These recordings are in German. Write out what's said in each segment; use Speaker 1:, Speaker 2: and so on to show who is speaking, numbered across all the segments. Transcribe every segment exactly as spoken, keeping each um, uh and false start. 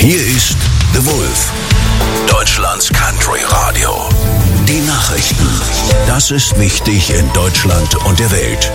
Speaker 1: Hier ist The Wolf, Deutschlands Country Radio. Die Nachrichten. Das ist wichtig in Deutschland und der Welt.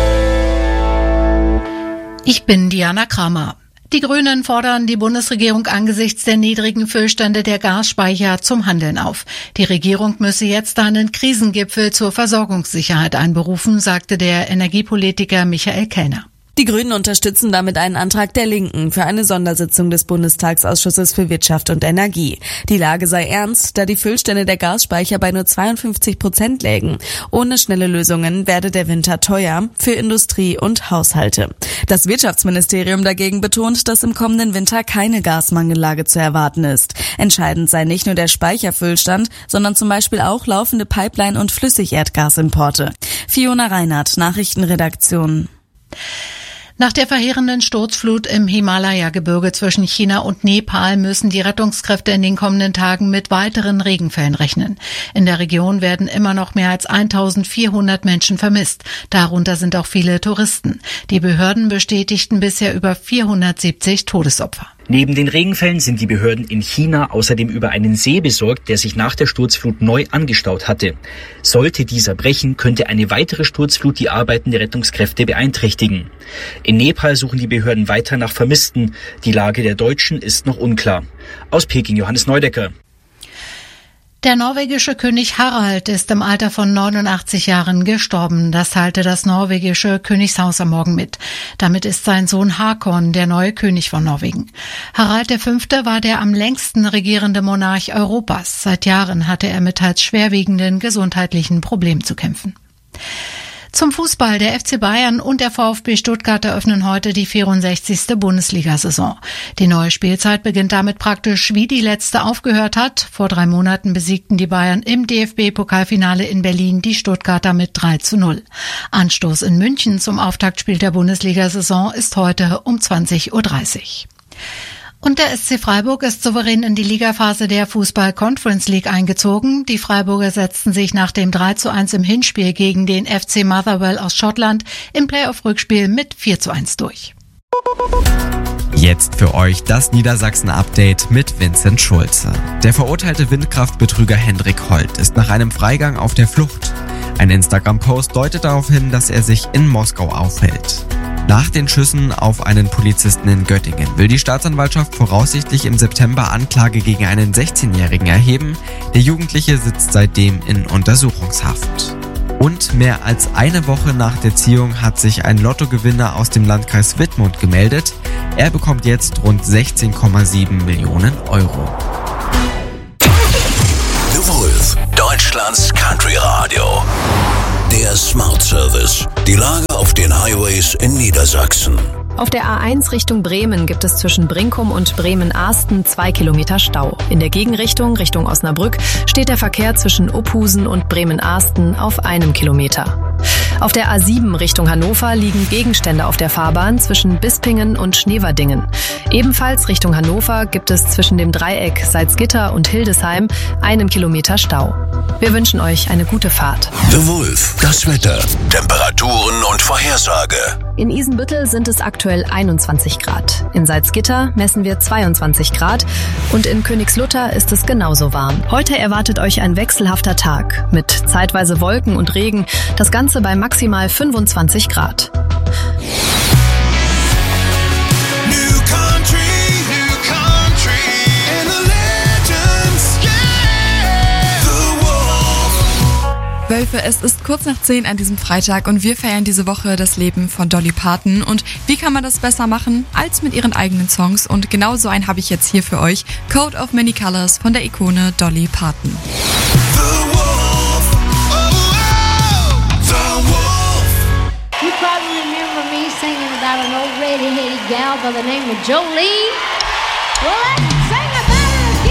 Speaker 2: Ich bin Diana Kramer. Die Grünen fordern die Bundesregierung angesichts der niedrigen Füllstände der Gasspeicher zum Handeln auf. Die Regierung müsse jetzt einen Krisengipfel zur Versorgungssicherheit einberufen, sagte der Energiepolitiker Michael Kellner.
Speaker 3: Die Grünen unterstützen damit einen Antrag der Linken für eine Sondersitzung des Bundestagsausschusses für Wirtschaft und Energie. Die Lage sei ernst, da die Füllstände der Gasspeicher bei nur zweiundfünfzig Prozent lägen. Ohne schnelle Lösungen werde der Winter teuer für Industrie und Haushalte. Das Wirtschaftsministerium dagegen betont, dass im kommenden Winter keine Gasmangellage zu erwarten ist. Entscheidend sei nicht nur der Speicherfüllstand, sondern zum Beispiel auch laufende Pipeline- und Flüssigerdgasimporte. Fiona Reinhardt, Nachrichtenredaktion.
Speaker 2: Nach der verheerenden Sturzflut im Himalaya-Gebirge zwischen China und Nepal müssen die Rettungskräfte in den kommenden Tagen mit weiteren Regenfällen rechnen. In der Region werden immer noch mehr als eintausendvierhundert Menschen vermisst. Darunter sind auch viele Touristen. Die Behörden bestätigten bisher über vierhundertsiebzig Todesopfer.
Speaker 4: Neben den Regenfällen sind die Behörden in China außerdem über einen See besorgt, der sich nach der Sturzflut neu angestaut hatte. Sollte dieser brechen, könnte eine weitere Sturzflut die Arbeiten der Rettungskräfte beeinträchtigen. In Nepal suchen die Behörden weiter nach Vermissten. Die Lage der Deutschen ist noch unklar. Aus Peking Johannes Neudecker.
Speaker 2: Der norwegische König Harald ist im Alter von neunundachtzig Jahren gestorben. Das teilte das norwegische Königshaus am Morgen mit. Damit ist sein Sohn Hakon der neue König von Norwegen. Harald der Fünfte war der am längsten regierende Monarch Europas. Seit Jahren hatte er mit teils schwerwiegenden gesundheitlichen Problemen zu kämpfen. Zum Fußball. Der F C Bayern und der VfB Stuttgart eröffnen heute die vierundsechzigste Bundesliga-Saison. Die neue Spielzeit beginnt damit praktisch, wie die letzte aufgehört hat. Vor drei Monaten besiegten die Bayern im D F B-Pokalfinale in Berlin die Stuttgarter mit drei zu null. Anstoß in München zum Auftaktspiel der Bundesliga-Saison ist heute um zwanzig Uhr dreißig. Und der S C Freiburg ist souverän in die Ligaphase der Fußball-Conference League eingezogen. Die Freiburger setzten sich nach dem drei zu eins im Hinspiel gegen den F C Motherwell aus Schottland im Playoff-Rückspiel mit vier zu eins durch.
Speaker 5: Jetzt für euch das Niedersachsen-Update mit Vincent Schulze. Der verurteilte Windkraftbetrüger Hendrik Holt ist nach einem Freigang auf der Flucht. Ein Instagram-Post deutet darauf hin, dass er sich in Moskau aufhält. Nach den Schüssen auf einen Polizisten in Göttingen will die Staatsanwaltschaft voraussichtlich im September Anklage gegen einen sechzehnjährigen erheben. Der Jugendliche sitzt seitdem in Untersuchungshaft. Und mehr als eine Woche nach der Ziehung hat sich ein Lottogewinner aus dem Landkreis Wittmund gemeldet. Er bekommt jetzt rund sechzehn Komma sieben Millionen Euro.
Speaker 1: The Wolf, Deutschlands Country Radio. Der Smart Service. Die Lage auf den Highways in Niedersachsen.
Speaker 6: Auf der A eins Richtung Bremen gibt es zwischen Brinkum und Bremen-Ahsten zwei Kilometer Stau. In der Gegenrichtung, Richtung Osnabrück, steht der Verkehr zwischen Opusen und Bremen-Ahsten auf einem Kilometer. Auf der A sieben Richtung Hannover liegen Gegenstände auf der Fahrbahn zwischen Bispingen und Schneverdingen. Ebenfalls Richtung Hannover gibt es zwischen dem Dreieck Salzgitter und Hildesheim einen Kilometer Stau. Wir wünschen euch eine gute Fahrt.
Speaker 1: The Wolf, das Wetter, Temperaturen und Vorhersage.
Speaker 6: In Isenbüttel sind es aktuell einundzwanzig Grad. In Salzgitter messen wir zweiundzwanzig Grad und in Königslutter ist es genauso warm. Heute erwartet euch ein wechselhafter Tag mit zeitweise Wolken und Regen, das Ganze bei maximal fünfundzwanzig Grad.
Speaker 7: Wölfe, es ist kurz nach zehn an diesem Freitag und wir feiern diese Woche das Leben von Dolly Parton. Und wie kann man das besser machen als mit ihren eigenen Songs? Und genau so einen habe ich jetzt hier für euch. Coat of Many Colors von der Ikone Dolly Parton.
Speaker 8: The Wolf, oh, oh, the Wolf.
Speaker 9: You probably remember me singing about an old red-headed gal by the name of Jolene. Well,